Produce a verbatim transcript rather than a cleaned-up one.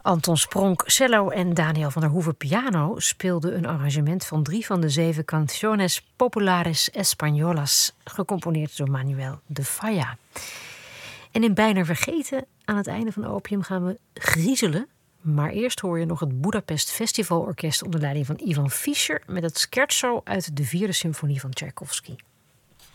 Anton Spronk cello en Daniel van der Hoeven piano speelden een arrangement van drie van de zeven Canciones Populares Españolas, gecomponeerd door Manuel de Falla. En in Bijna Vergeten, aan het einde van Opium, gaan we griezelen. Maar eerst hoor je nog het Budapest Festivalorkest onder leiding van Ivan Fischer met het scherzo uit de vierde symfonie van Tchaikovsky.